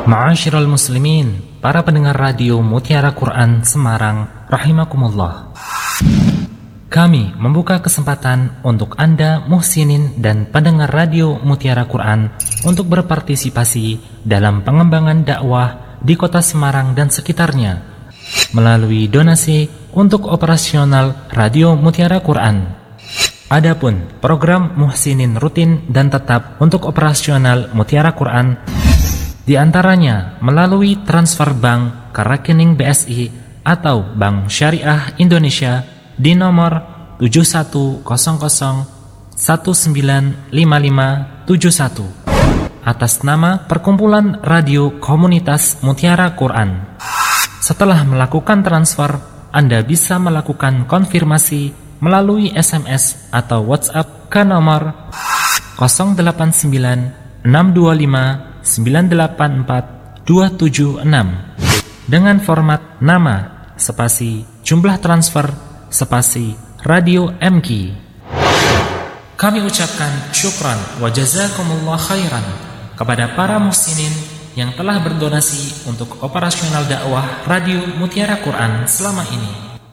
Ma'asyiral muslimin, para pendengar radio Mutiara Quran Semarang, rahimakumullah. Kami membuka kesempatan untuk Anda muhsinin dan pendengar radio Mutiara Quran untuk berpartisipasi dalam pengembangan dakwah di kota Semarang dan sekitarnya melalui donasi untuk operasional radio Mutiara Quran. Adapun program muhsinin rutin dan tetap untuk operasional Mutiara Quran di antaranya melalui transfer bank ke rekening BSI atau Bank Syariah Indonesia di nomor 7100195571 atas nama Perkumpulan Radio Komunitas Mutiara Quran. Setelah melakukan transfer, Anda bisa melakukan konfirmasi melalui SMS atau WhatsApp ke nomor 089 625 984 276 dengan format nama spasi jumlah transfer spasi radio MQ. Kami ucapkan syukran wa jazakumullah khairan kepada para muhsinin yang telah berdonasi untuk operasional dakwah radio Mutiara Quran selama ini.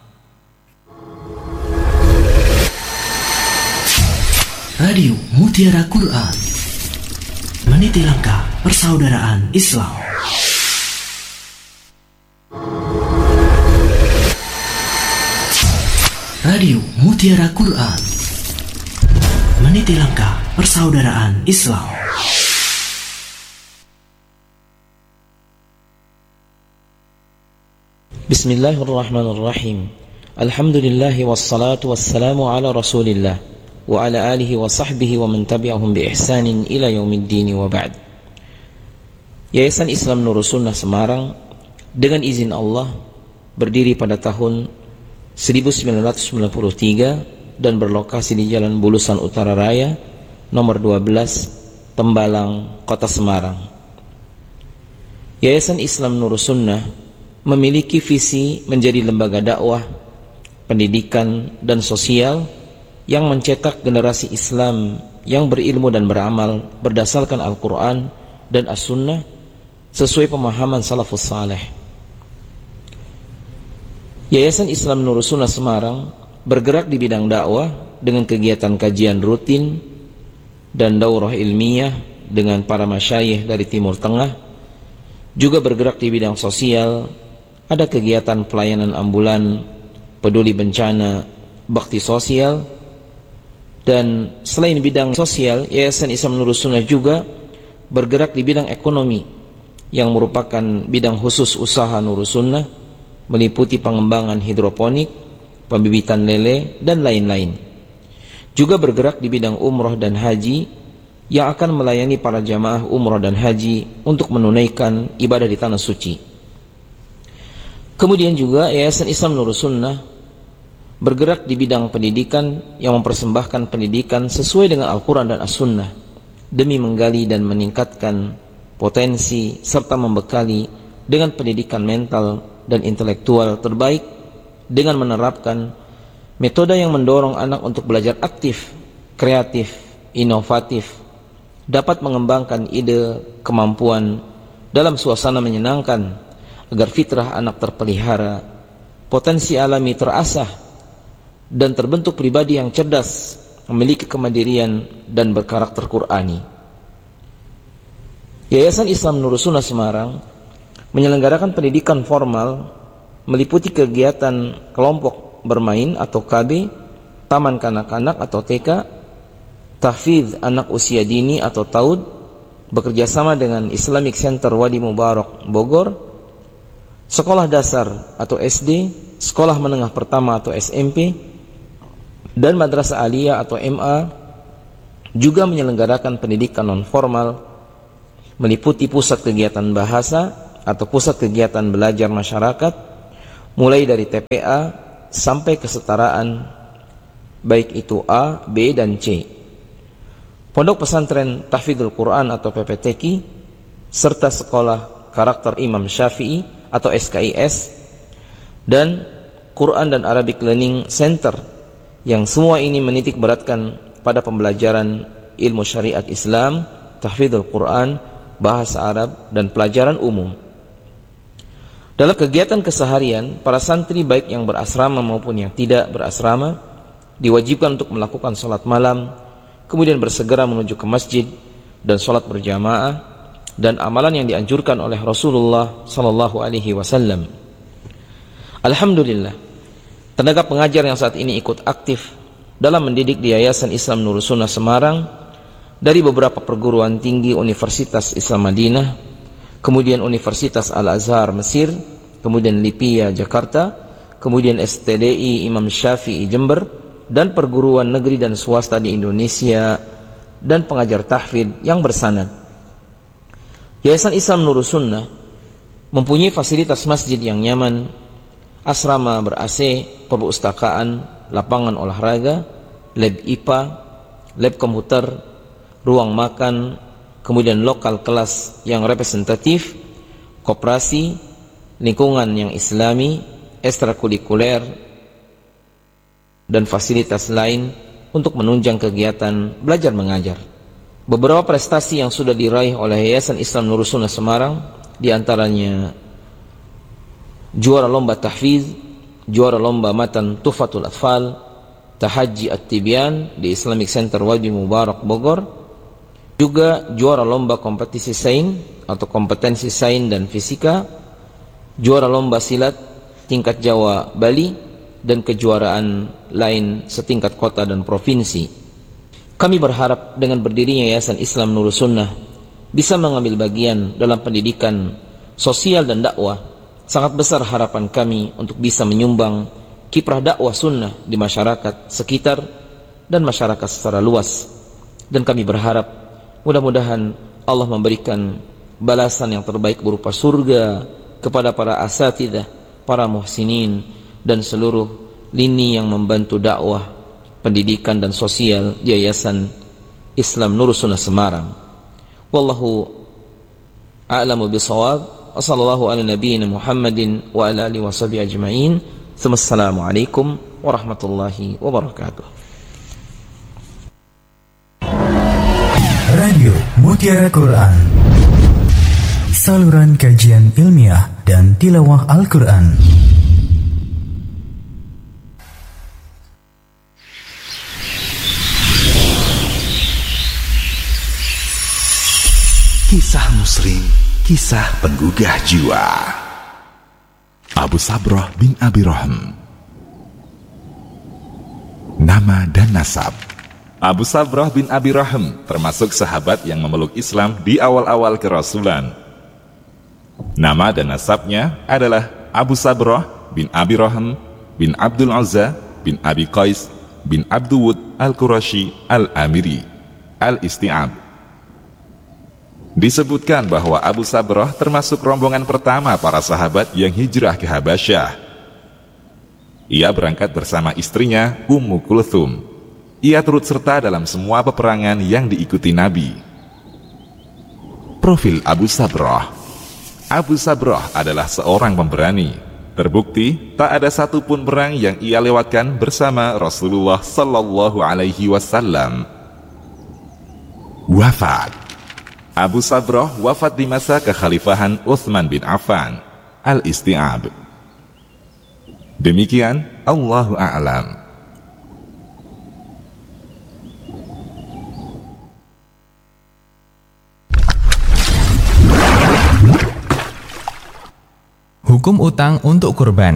Radio Mutiara Quran, meniti langkah persaudaraan Islam. Radio Mutiara Quran, meniti langkah persaudaraan Islam. Bismillahirrahmanirrahim. Alhamdulillahi wassalatu wassalamu ala rasulillah wa ala alihi wa sahbihi wa man tabi'ahum bi ihsanin ila yaumiddin wa ba'd. Yayasan Islam Nurus Sunnah Semarang dengan izin Allah berdiri pada tahun 1993 dan berlokasi di Jalan Bulusan Utara Raya nomor 12 Tembalang, Kota Semarang. Yayasan Islam Nurus Sunnah memiliki visi menjadi lembaga dakwah, pendidikan dan sosial yang mencetak generasi Islam yang berilmu dan beramal berdasarkan Al-Quran dan As-Sunnah sesuai pemahaman salafus saleh. Yayasan Islam Nurus Sunnah Semarang bergerak di bidang dakwah dengan kegiatan kajian rutin dan daurah ilmiah dengan para masyayikh dari Timur Tengah. Juga bergerak di bidang sosial, ada kegiatan pelayanan ambulan, peduli bencana, bakti sosial. Dan selain bidang sosial, Yayasan Islam Nurus Sunnah juga bergerak di bidang ekonomi yang merupakan bidang khusus usaha Nurus Sunnah, meliputi pengembangan hidroponik, pembibitan lele, dan lain-lain. Juga bergerak di bidang umroh dan haji yang akan melayani para jamaah umroh dan haji untuk menunaikan ibadah di tanah suci. Kemudian juga Yayasan Islam Nurus Sunnah bergerak di bidang pendidikan yang mempersembahkan pendidikan sesuai dengan Al-Quran dan As-Sunnah demi menggali dan meningkatkan potensi serta membekali dengan pendidikan mental dan intelektual terbaik dengan menerapkan metode yang mendorong anak untuk belajar aktif, kreatif, inovatif, dapat mengembangkan ide, kemampuan dalam suasana menyenangkan agar fitrah anak terpelihara, potensi alami terasah dan terbentuk pribadi yang cerdas, memiliki kemandirian dan berkarakter Qur'ani. Yayasan Islam Nurus Sunnah Semarang menyelenggarakan pendidikan formal meliputi kegiatan kelompok bermain atau KB, taman kanak-kanak atau TK, tahfidz anak usia dini atau TAUD, bekerjasama dengan Islamic Center Wadi Mubarak Bogor, sekolah dasar atau SD, sekolah menengah pertama atau SMP, dan madrasah aliyah atau MA. Juga menyelenggarakan pendidikan non-formal meliputi pusat kegiatan bahasa atau pusat kegiatan belajar masyarakat, mulai dari TPA sampai kesetaraan baik itu A, B, dan C, pondok pesantren Tahfidzul Quran atau PPTQ, serta sekolah karakter Imam Syafi'i atau SKIS, dan Quran dan Arabic Learning Center yang semua ini menitik beratkan pada pembelajaran ilmu syariat Islam, tahfidzul Quran, bahasa Arab, dan pelajaran umum. Dalam kegiatan keseharian, para santri baik yang berasrama maupun yang tidak berasrama diwajibkan untuk melakukan sholat malam, kemudian bersegera menuju ke masjid dan sholat berjamaah, dan amalan yang dianjurkan oleh Rasulullah sallallahu alaihi wasallam. Alhamdulillah, tenaga pengajar yang saat ini ikut aktif dalam mendidik di Yayasan Islam Nurus Sunnah Semarang dari beberapa perguruan tinggi Universitas Islam Madinah, kemudian Universitas Al-Azhar Mesir, kemudian Lipia Jakarta, kemudian STDI Imam Syafi'i Jember, dan perguruan negeri dan swasta di Indonesia, dan pengajar tahfidz yang bersanad. Yayasan Islam Nurus Sunnah mempunyai fasilitas masjid yang nyaman, asrama ber-AC, perpustakaan, lapangan olahraga, lab IPA, lab komputer, ruang makan, kemudian lokal kelas yang representatif, koperasi, lingkungan yang islami, ekstrakurikuler, dan fasilitas lain untuk menunjang kegiatan belajar mengajar. Beberapa prestasi yang sudah diraih oleh Yayasan Islam Nurus Sunnah Semarang, diantaranya juara lomba tahfidz, juara lomba matan Tuhfatul Atfal, Tahajji At-Tibyan di Islamic Center Wadi Mubarak Bogor, juga juara lomba kompetisi sains atau kompetensi sains dan fisika, juara lomba silat tingkat Jawa Bali, dan kejuaraan lain setingkat kota dan provinsi. Kami berharap dengan berdirinya Yayasan Islam Nurus Sunnah bisa mengambil bagian dalam pendidikan sosial dan dakwah. Sangat besar harapan kami untuk bisa menyumbang kiprah dakwah sunnah di masyarakat sekitar dan masyarakat secara luas. Dan kami berharap mudah-mudahan Allah memberikan balasan yang terbaik berupa surga kepada para asatidzah, para muhsinin, dan seluruh lini yang membantu dakwah, pendidikan dan sosial di Yayasan Islam Nurus Sunnah Semarang. Wallahu a'lamu bishawab. Wassallallahu ala nabiyyina Muhammadin wa ala alihi washabihi ajma'in. Assalamualaikum warahmatullahi wabarakatuh. Radio Mutiara Quran, saluran kajian ilmiah dan tilawah Al-Quran. Kisah Muslim, kisah penggugah jiwa. Abu Sabrah bin Abi Rohm. Nama dan nasab. Abu Sabrah bin Abi Rohm termasuk sahabat yang memeluk Islam di awal-awal kerasulan. Nama dan nasabnya adalah Abu Sabrah bin Abi Rohm bin Abdul Uzza bin Abi Qais bin Abdul Wud Al-Qurashi Al-Amiri Al-Isti'ab. Disebutkan bahwa Abu Sabrah termasuk rombongan pertama para sahabat yang hijrah ke Habasyah. Ia berangkat bersama istrinya Ummu Kulthum. Ia turut serta dalam semua peperangan yang diikuti Nabi. Profil Abu Sabrah. Abu Sabrah adalah seorang pemberani. Terbukti tak ada satupun perang yang ia lewatkan bersama Rasulullah Sallallahu Alaihi Wasallam. Wafat. Abu Sabrah wafat di masa kekhalifahan Utsman bin Affan Al-Isti'ab. Demikian, Allahu a'lam. Hukum utang untuk kurban.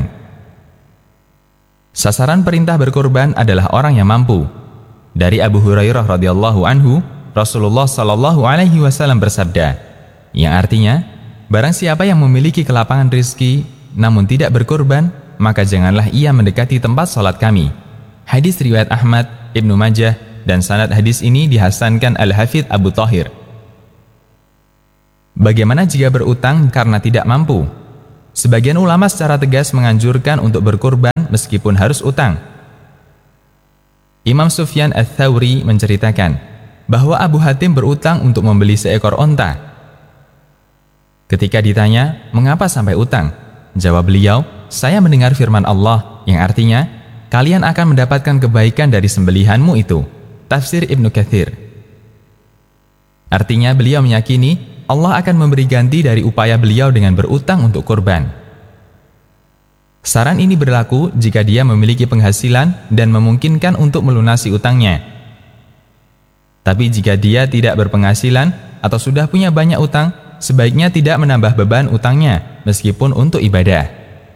Sasaran perintah berkurban adalah orang yang mampu. Dari Abu Hurairah radhiyallahu anhu, Rasulullah Shallallahu Alaihi Wasallam bersabda, yang artinya, barang siapa yang memiliki kelapangan rizki namun tidak berkurban, maka janganlah ia mendekati tempat sholat kami. Hadis riwayat Ahmad, Ibnu Majah, dan sanad hadis ini dihasankan Al-Hafidz Abu Thahir. Bagaimana jika berutang karena tidak mampu? Sebagian ulama secara tegas menganjurkan untuk berkurban meskipun harus utang. Imam Sufyan Ats-Tsauri menceritakan bahwa Abu Hatim berutang untuk membeli seekor onta. Ketika ditanya, mengapa sampai utang? Jawab beliau, saya mendengar firman Allah, yang artinya, kalian akan mendapatkan kebaikan dari sembelihanmu itu. Tafsir Ibnu Katsir. Artinya beliau meyakini Allah akan memberi ganti dari upaya beliau dengan berutang untuk kurban. Saran ini berlaku jika dia memiliki penghasilan dan memungkinkan untuk melunasi utangnya. Tapi jika dia tidak berpenghasilan atau sudah punya banyak utang, sebaiknya tidak menambah beban utangnya meskipun untuk ibadah.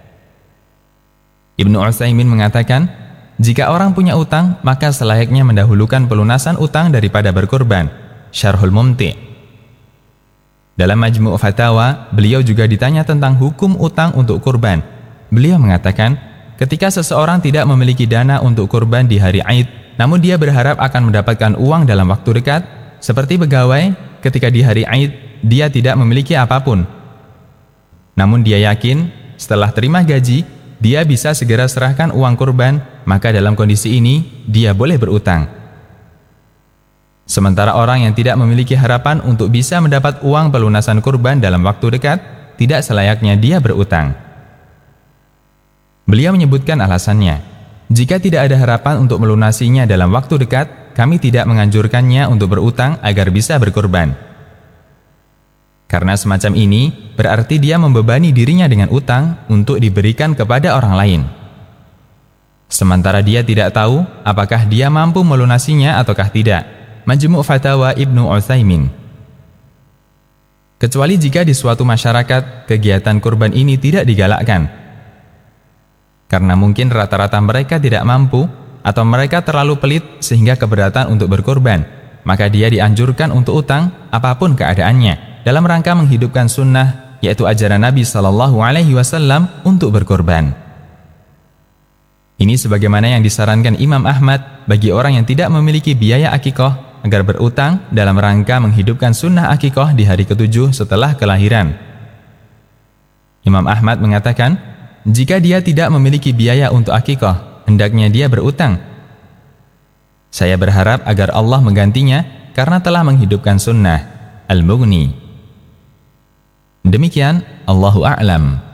Ibnu Utsaimin mengatakan, jika orang punya utang, maka selayaknya mendahulukan pelunasan utang daripada berkurban. Syarhul Mumti'. Dalam Majmu' Fatawa, beliau juga ditanya tentang hukum utang untuk kurban. Beliau mengatakan, ketika seseorang tidak memiliki dana untuk kurban di hari Aid, namun dia berharap akan mendapatkan uang dalam waktu dekat, seperti pegawai ketika di hari Aid dia tidak memiliki apapun. Namun dia yakin, setelah terima gaji, dia bisa segera serahkan uang kurban, maka dalam kondisi ini, dia boleh berutang. Sementara orang yang tidak memiliki harapan untuk bisa mendapat uang pelunasan kurban dalam waktu dekat, tidak selayaknya dia berutang. Beliau menyebutkan alasannya, jika tidak ada harapan untuk melunasinya dalam waktu dekat, kami tidak menganjurkannya untuk berutang agar bisa berkurban. Karena semacam ini, berarti dia membebani dirinya dengan utang untuk diberikan kepada orang lain. Sementara dia tidak tahu apakah dia mampu melunasinya ataukah tidak. Majmu' Fatawa Ibnu Utsaimin. Kecuali jika di suatu masyarakat kegiatan kurban ini tidak digalakkan. Karena mungkin rata-rata mereka tidak mampu atau mereka terlalu pelit sehingga keberatan untuk berkurban, maka dia dianjurkan untuk utang apapun keadaannya dalam rangka menghidupkan sunnah, yaitu ajaran Nabi SAW untuk berkurban. Ini sebagaimana yang disarankan Imam Ahmad bagi orang yang tidak memiliki biaya akikoh agar berutang dalam rangka menghidupkan sunnah akikoh di hari ke-7 setelah kelahiran. Imam Ahmad mengatakan, jika dia tidak memiliki biaya untuk akikoh, hendaknya dia berutang. Saya berharap agar Allah menggantinya karena telah menghidupkan sunnah. Al-Mughni. Demikian, Allahu a'lam.